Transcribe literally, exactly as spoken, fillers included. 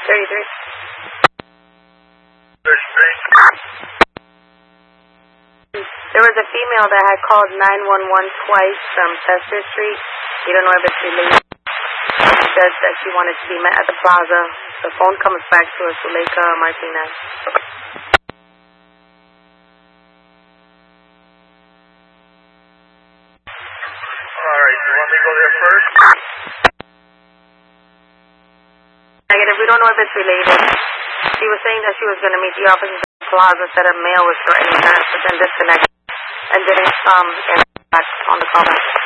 thirty-three. thirty-three. There was a female that had called nine one one twice from Chester Street. We don't know if it's related. She says that she wanted to be met at the plaza. The phone comes back to us, Zuleika Martinez. Alright, you want me to go there first? Negative, we don't know if it's related. She was saying that she was going to meet the officers at the plaza, said a mail was threatening her, but then disconnected and didn't um, get back on the call back.